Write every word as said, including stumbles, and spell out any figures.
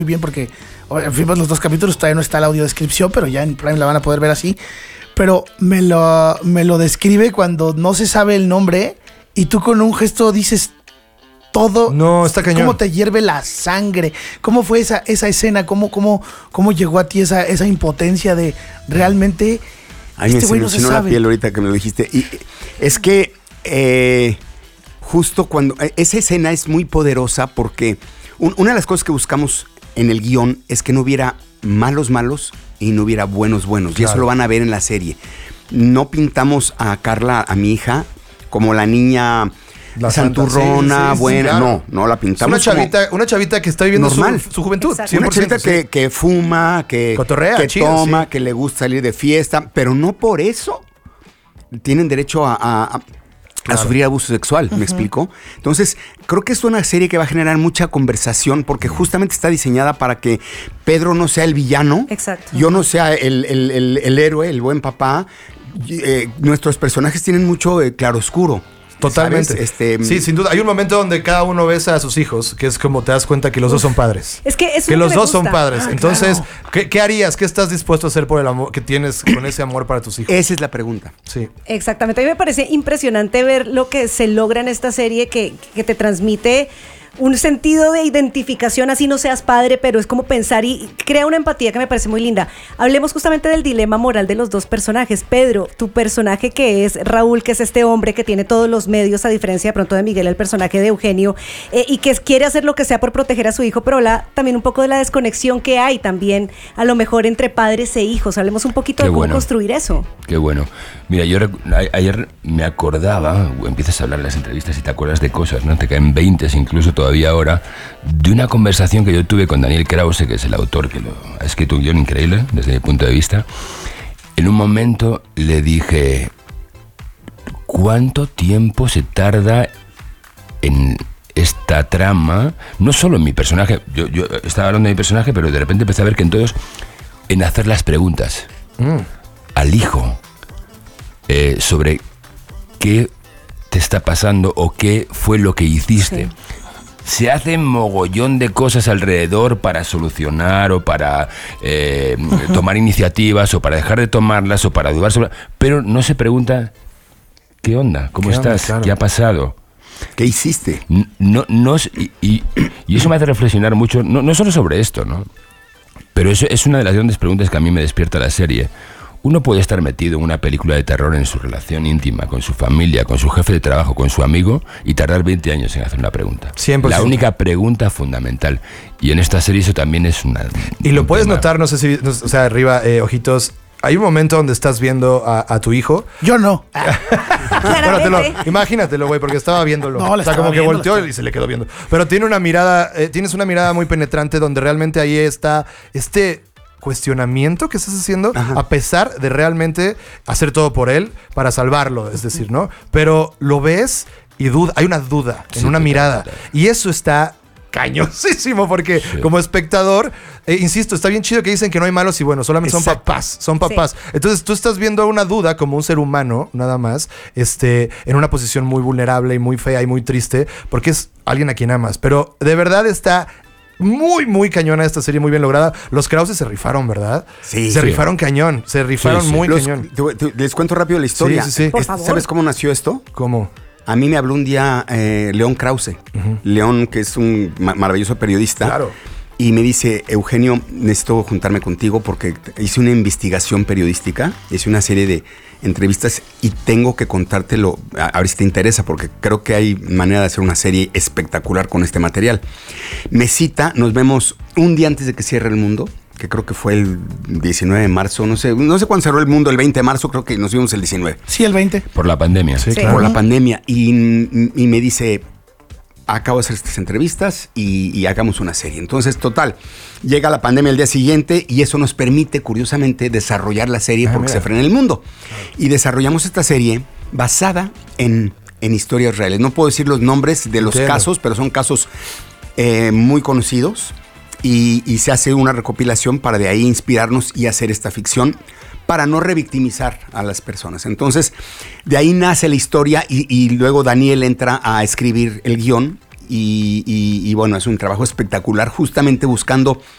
bien porque vimos los dos capítulos, todavía no está la audiodescripción, pero ya en Prime la van a poder ver así. Pero me lo, me lo describe cuando no se sabe el nombre y tú con un gesto dices todo. No, está cañón. Cómo te hierve la sangre. ¿Cómo fue esa, esa escena? ¿Cómo, cómo, cómo llegó a ti esa, esa impotencia de realmente... Ay, este me no se la piel ahorita que me lo dijiste. Y es que eh, justo cuando... Esa escena es muy poderosa porque un, una de las cosas que buscamos en el guión es que no hubiera malos malos y no hubiera buenos buenos. Claro. Y eso lo van a ver en la serie. No pintamos a Carla, a mi hija, como la niña... La santurrona, sí, sí, buena, sí, claro. no, no la pintamos. Una chavita, una chavita que está viviendo su, su juventud. Una chavita sí. que, que fuma, que, Cotorrea, que chido, toma, sí. que le gusta salir de fiesta, pero no por eso tienen derecho a, a, a, claro. a sufrir abuso sexual, ¿me uh-huh. explico? Entonces, creo que es una serie que va a generar mucha conversación porque justamente está diseñada para que Pedro no sea el villano, exacto. yo no sea el, el, el, el héroe, el buen papá. Eh, nuestros personajes tienen mucho eh, claroscuro. Totalmente. Este, sí, sin duda. Hay un momento donde cada uno besa a sus hijos, que es como te das cuenta que los uf, dos son padres. Es que, es que los que dos gusta. son padres. Ah, Entonces, claro. ¿qué, ¿qué harías? ¿Qué estás dispuesto a hacer por el amor que tienes con ese amor para tus hijos? Esa es la pregunta. Sí. Exactamente. A mí me parece impresionante ver lo que se logra en esta serie que, que te transmite un sentido de identificación, así no seas padre, pero es como pensar y crea una empatía que me parece muy linda. Hablemos justamente del dilema moral de los dos personajes. Pedro, tu personaje que es Raúl, que es este hombre que tiene todos los medios, a diferencia de pronto de Miguel, el personaje de Eugenio, eh, y que quiere hacer lo que sea por proteger a su hijo, pero habla también un poco de la desconexión que hay también, a lo mejor entre padres e hijos. Hablemos un poquito Qué de cómo bueno. construir eso. Qué bueno. Mira, yo ayer me acordaba, empiezas a hablar en las entrevistas y te acuerdas de cosas, ¿no? Te caen veintes incluso todavía ahora, de una conversación que yo tuve con Daniel Krause, que es el autor que lo ha escrito un guión increíble desde mi punto de vista. En un momento le dije, ¿cuánto tiempo se tarda en esta trama? No solo en mi personaje, yo, yo estaba hablando de mi personaje, pero de repente empecé a ver que en todos, en hacer las preguntas mm. al hijo eh, sobre qué te está pasando o qué fue lo que hiciste. Sí. Se hacen mogollón de cosas alrededor para solucionar o para eh, uh-huh. tomar iniciativas o para dejar de tomarlas o para dudar sobre... Pero no se pregunta, ¿qué onda? ¿Cómo ¿Qué estás? Onda, claro. ¿Qué ha pasado? ¿Qué hiciste? No, no, y, y, y eso me hace reflexionar mucho, no, no solo sobre esto, ¿no? Pero eso es una de las grandes preguntas que a mí me despierta la serie. Uno puede estar metido en una película de terror en su relación íntima, con su familia, con su jefe de trabajo, con su amigo, y tardar veinte años en hacer una pregunta. cien por ciento. La única pregunta fundamental. Y en esta serie eso también es una... Y lo puedes tema. notar, no sé si... O sea, arriba, eh, ojitos... Hay un momento donde estás viendo a, a tu hijo. Yo no. Bueno, imagínatelo, güey, porque estaba viéndolo. No, o sea, como que viendo, volteó está... y se le quedó viendo. Pero tiene una mirada, eh, tienes una mirada muy penetrante donde realmente ahí está este... cuestionamiento que estás haciendo, Ajá. a pesar de realmente hacer todo por él para salvarlo, es decir, ¿no? Pero lo ves y duda, hay una duda en sí, una mirada. Total. Y eso está cañosísimo porque sí. como espectador, eh, insisto, está bien chido que dicen que no hay malos y bueno, solamente Exacto. son papás, son papás. Sí. Entonces tú estás viendo una duda como un ser humano, nada más, este, en una posición muy vulnerable y muy fea y muy triste, porque es alguien a quien amas. Pero de verdad está... Muy, muy cañona esta serie, muy bien lograda. Los Krause se rifaron, ¿verdad? Sí. Se sí. rifaron cañón. Se rifaron sí, sí. muy Los, cañón. Te, te, les cuento rápido la historia. Sí, sí, sí. Por favor. ¿Sabes cómo nació esto? ¿Cómo? A mí me habló un día eh, León Krause. Uh-huh. León, que es un ma- maravilloso periodista. Claro. Y me dice, Eugenio, necesito juntarme contigo porque hice una investigación periodística, hice una serie de entrevistas y tengo que contártelo, a, a ver si te interesa, porque creo que hay manera de hacer una serie espectacular con este material. Me cita, nos vemos un día antes de que cierre el mundo, que creo que fue el diecinueve de marzo, no sé, no sé cuándo cerró el mundo, el veinte de marzo, creo que nos vimos el diecinueve. Sí, el veinte. Por la pandemia. Sí, sí. claro. Por la pandemia. Y, y me dice... acabo de hacer estas entrevistas y, y hagamos una serie. Entonces, total, llega la pandemia el día siguiente y eso nos permite, curiosamente, desarrollar la serie ah, porque mira. se frena el mundo. Y desarrollamos esta serie basada en, en historias reales. No puedo decir los nombres de los Entiendo. casos, pero son casos eh, muy conocidos y, y se hace una recopilación para de ahí inspirarnos y hacer esta ficción para no revictimizar a las personas. Entonces, de ahí nace la historia y, y luego Daniel entra a escribir el guión y, y, y bueno, es un trabajo espectacular, justamente buscando